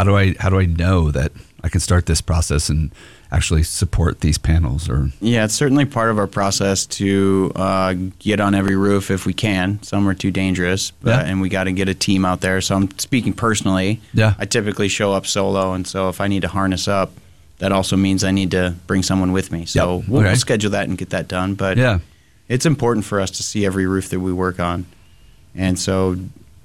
how do I know that I can start this process and actually support these panels? Or yeah, it's certainly part of our process to get on every roof if we can. Some are too dangerous, and we got to get a team out there. So I'm speaking personally. Yeah. I typically show up solo, and so if I need to harness up, that also means I need to bring someone with me. So we'll schedule that and get that done. But it's important for us to see every roof that we work on. And so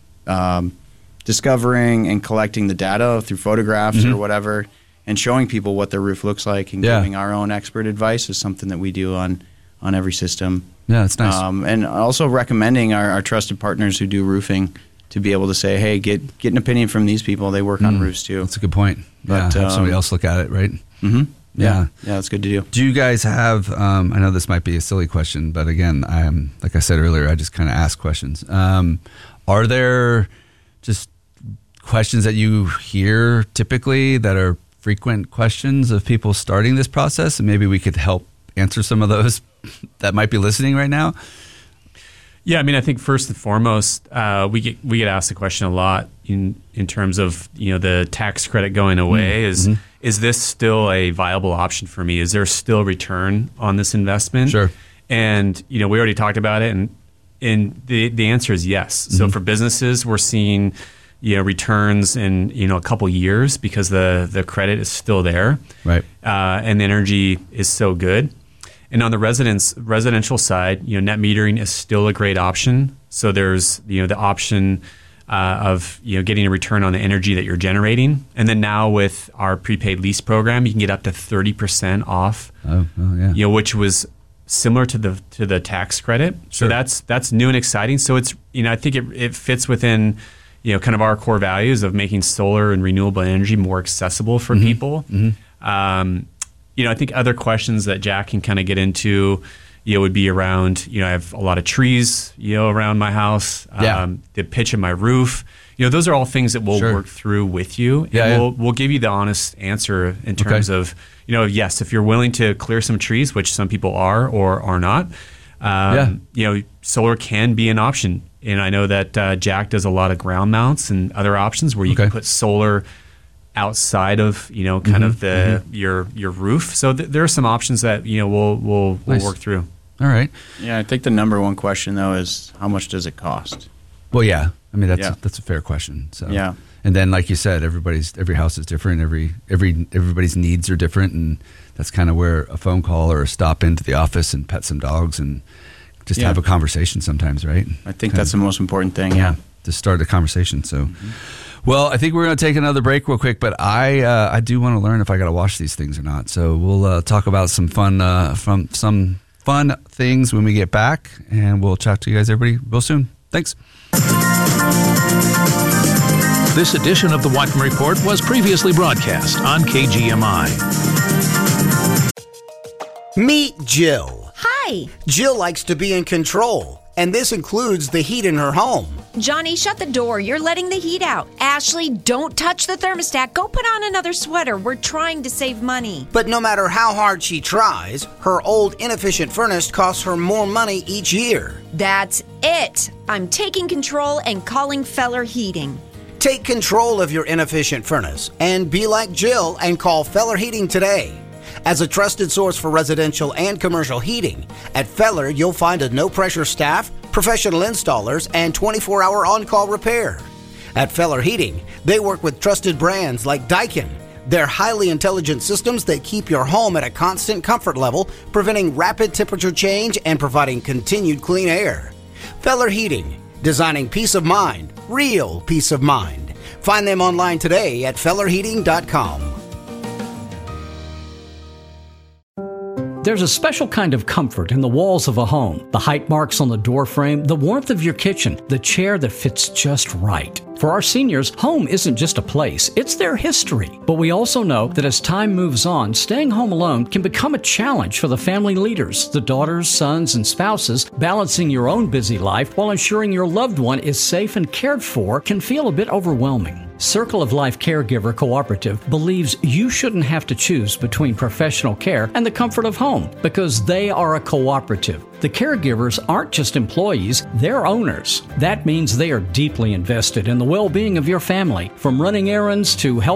discovering and collecting the data through photographs or whatever and showing people what their roof looks like and giving our own expert advice is something that we do on every system. Yeah, that's nice. And also recommending our trusted partners who do roofing to be able to say, hey, get an opinion from these people. They work on roofs too. That's a good point. But have somebody else look at it, right? Mm-hmm. Yeah, that's good to do. Do you guys have, I know this might be a silly question, but again, like I said earlier, I just kind of ask questions. Are there just questions that you hear typically that are frequent questions of people starting this process? And maybe we could help answer some of those that might be listening right now. Yeah, I mean, I think first and foremost, we get asked the question a lot in terms of the tax credit going away. Is this still a viable option for me? Is there still return on this investment? Sure. And we already talked about it, and the answer is yes. So for businesses, we're seeing returns in a couple years because the credit is still there, right? And the energy is so good. And on the residential side, net metering is still a great option. So there's the option of getting a return on the energy that you're generating, and then now with our prepaid lease program, you can get up to 30% off. Oh yeah. Which was similar to the tax credit. Sure. So that's new and exciting. So it's I think it fits within kind of our core values of making solar and renewable energy more accessible for people. I think other questions that Jack can kind of get into, would be around, I have a lot of trees, around my house, the pitch of my roof. Those are all things that we'll work through with you. And we'll give you the honest answer in terms of, yes, if you're willing to clear some trees, which some people are or are not, solar can be an option. And I know that Jack does a lot of ground mounts and other options where you can put solar outside of kind of your roof. So there are some options that we'll work through. All right. Yeah, I think the number one question though is how much does it cost? Well, yeah. I mean that's a fair question. So yeah. And then like you said, every house is different. Everybody's needs are different, and that's kind of where a phone call or a stop into the office and pet some dogs and just have a conversation sometimes, right? I think that's the most important thing. Yeah. To start the conversation. So. Well, I think we're going to take another break real quick, but I do want to learn if I got to wash these things or not. So we'll talk about some fun things when we get back, and we'll chat to you guys, everybody, real soon. Thanks. This edition of the Whatcom Report was previously broadcast on KGMI. Meet Jill. Hi. Jill likes to be in control, and this includes the heat in her home. Johnny, shut the door. You're letting the heat out. Ashley, don't touch the thermostat. Go put on another sweater. We're trying to save money. But no matter how hard she tries, her old inefficient furnace costs her more money each year. That's it. I'm taking control and calling Feller Heating. Take control of your inefficient furnace and be like Jill and call Feller Heating today. As a trusted source for residential and commercial heating, at Feller you'll find a no-pressure staff, professional installers, and 24-hour on-call repair. At Feller Heating, they work with trusted brands like Daikin. They're highly intelligent systems that keep your home at a constant comfort level, preventing rapid temperature change and providing continued clean air. Feller Heating, designing peace of mind, real peace of mind. Find them online today at fellerheating.com. There's a special kind of comfort in the walls of a home, the height marks on the door frame, the warmth of your kitchen, the chair that fits just right. For our seniors, home isn't just a place, it's their history. But we also know that as time moves on, staying home alone can become a challenge for the family leaders, the daughters, sons, and spouses. Balancing your own busy life while ensuring your loved one is safe and cared for can feel a bit overwhelming. Circle of Life Caregiver Cooperative believes you shouldn't have to choose between professional care and the comfort of home because they are a cooperative. The caregivers aren't just employees, they're owners. That means they are deeply invested in the well-being of your family, from running errands to help